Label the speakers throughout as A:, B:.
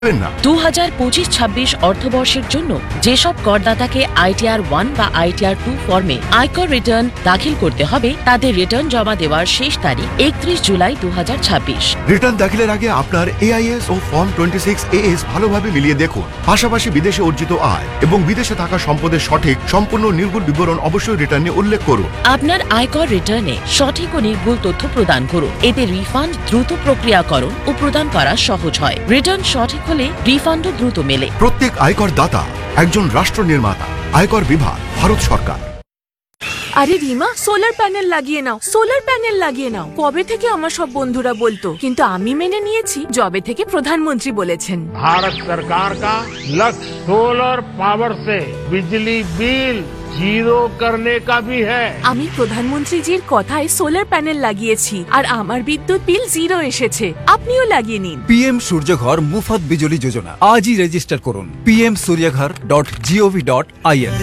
A: না।
B: 2025-26 অর্থবর্ষের জন্য যেসব করদাতাকে ITR 1 বা ITR 2 ফর্মে আয়কর রিটার্ন দাখিল করতে হবে তাদের রিটার্ন জমা দেওয়ার শেষ তারিখ 31 জুলাই 2026।
A: রিটার্ন দাখিলের আগে আপনার AIS ও ফর্ম 26AS ভালোভাবে মিলিয়ে দেখুন। পাশাপাশি বিদেশে অর্জিত আয় এবং বিদেশে থাকা সম্পদের সঠিক সম্পূর্ণ নির্ভুল বিবরণ অবশ্যই রিটার্নে উল্লেখ করুন।
B: আপনার আয়কর রিটার্নে সঠিক ও নির্ভুল তথ্য প্রদান করুন। এতে রিফান্ড দ্রুত প্রক্রিয়াকরণ ও প্রদান করা সহজ হয়। রিটার্ন সঠিক হলে রিফান্ডও দ্রুত মেলে।
A: প্রত্যেক আয়কর দাতা একজন রাষ্ট্র নির্মাতা। আয়কর বিভাগ, ভারত সরকার।
C: আরে রিমা, সোলার প্যানেল লাগিয়ে নাও, সোলার প্যানেল লাগিয়ে নাও। কবে থেকে আমার সব বন্ধুরা বলতো, কিন্তু আমি মেনে নিয়েছি যবে থেকে প্রধানমন্ত্রী বলেছেন।
D: भारत सरकार का लक्ष्य सोलर पावर से बिजली बिल जीरो करने का भी है।
C: আমি প্রধানমন্ত্রীজির কথায় সোলার প্যানেল লাগিয়েছি আর আমার বিদ্যুৎ বিল 0 এসেছে। আপনিও লাগিয়ে নিন।
E: PM সূর্যঘর মুফত বিজলি যোজনা আজই রেজিস্টার করুন pmsuryaghar.gov.in।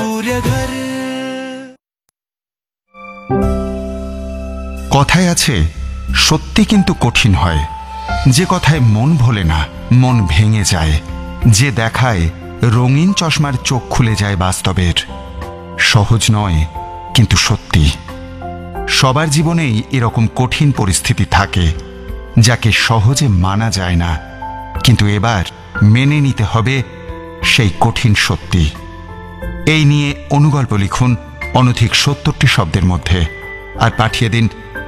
F: কথায় আছে, সত্যি কিন্তু কঠিন হয়। যে কথায় মন ভোলে না, মন ভেঙে যায়। যে দেখায় রঙিন চশমার চোখ খুলে যায় বাস্তবের। সহজ নয়, কিন্তু সত্যি। সবার জীবনেই এরকম কঠিন পরিস্থিতি থাকে, যাকে সহজে মানা যায় না, কিন্তু এবার মেনে নিতে হবে সেই কঠিন সত্যি। এই নিয়ে অনুগল্প লিখুন অনধিক 70টি শব্দের মধ্যে, আর পাঠিয়ে দিন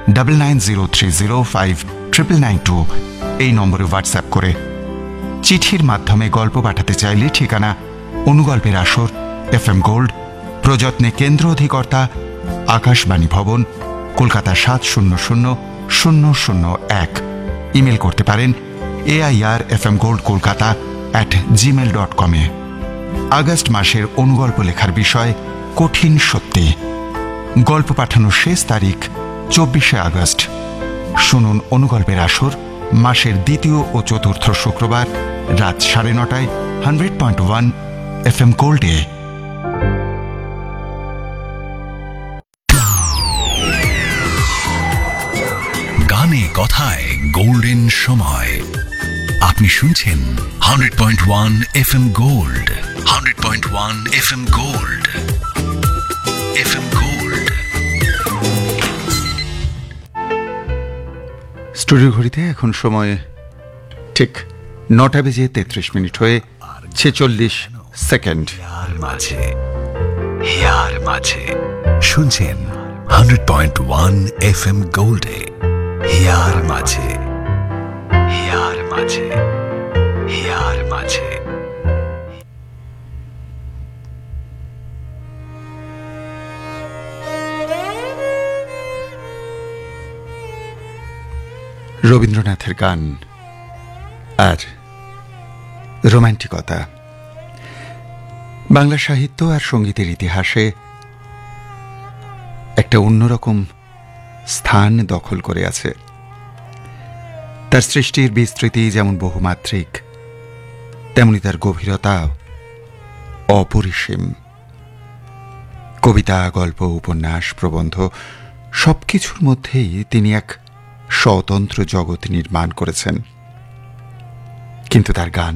F: 9903059992 এই নম্বরে হোয়াটসঅ্যাপ করে। চিঠির মাধ্যমে গল্প পাঠাতে চাইলে ঠিকানা অনুগল্পের আসর, FM গোল্ড, প্রযত্নে কেন্দ্র অধিকর্তা, আকাশবাণী ভবন, কলকাতা 700001। ইমেল করতে পারেন airfmgoldkolkata@gmail.com। আগস্ট মাসের অনুগল্প লেখার বিষয় কঠিন সত্যি। গল্প পাঠানোর শেষ তারিখ 24শে আগস্ট। শুনুন অনুগল্পের আসর মাসের দ্বিতীয় ও চতুর্থ শুক্রবার রাত 9:30 100.1 FM গোল্ডে।
G: গানে কথায় গোল্ডেন সময়। আপনি শুনছেন 100.1 FM gold. 100.1 FM gold. FM gold.
F: Studio ঘড়িতে এখন সময় ঠিক 9:33 হয়ে 46 সেকেন্ড।
G: হিয়ার মাঝে শুনছেন 100.1 FM গোল্ডে। হিয়ার মাঝে, হিয়ার মাঝে, হিয়ার মাঝে।
F: রবীন্দ্রনাথের গান আর রোমান্টিকতা বাংলা সাহিত্য আর সঙ্গীতের ইতিহাসে একটা অন্যরকম স্থান দখল করে আছে। তার সৃষ্টির বিস্তৃতি যেমন বহুমাত্রিক, তেমনি তার গভীরতা অপরিসীম। কবিতা, গল্প, উপন্যাস, প্রবন্ধ সবকিছুর মধ্যেই তিনি এক স্বতন্ত্র জগৎ নির্মাণ করেছেন। কিন্তু তার গান,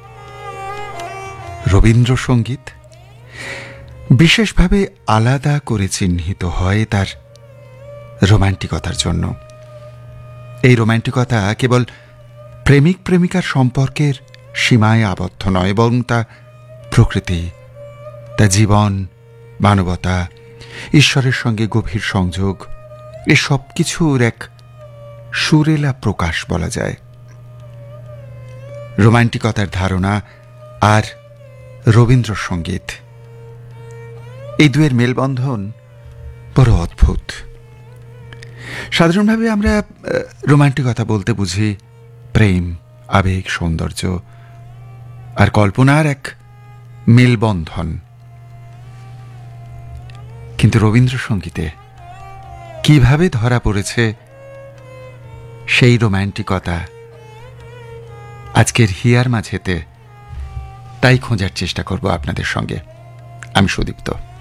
F: রবীন্দ্রসঙ্গীত, বিশেষভাবে আলাদা করে চিহ্নিত হয় তার রোমান্টিকতার জন্য। এই রোমান্টিকতা কেবল প্রেমিক প্রেমিকার সম্পর্কের সীমায় আবদ্ধ নয়, এবং তা প্রকৃতি, তা জীবন, মানবতা, ঈশ্বরের সঙ্গে গভীর সংযোগ, এ সব কিছুর এক সুরেলা প্রকাশ বলা যায়। রোমান্টিকতার ধারণা আর রবীন্দ্রসঙ্গীত, এই দুয়ের মেলবন্ধন বড় অদ্ভুত। সাধারণভাবে আমরা রোমান্টিকতা বলতে বুঝি প্রেম, আবেগ, সৌন্দর্য আর কল্পনার এক মেলবন্ধন। কিন্তু রবীন্দ্রসঙ্গীতে কিভাবে ধরা পড়েছে সেই রোমান্টিকতা আজকের হিয়ার মাঝেতে, তাই খোঁজার চেষ্টা করব আপনাদের সঙ্গে। আমি সুদীপ্ত।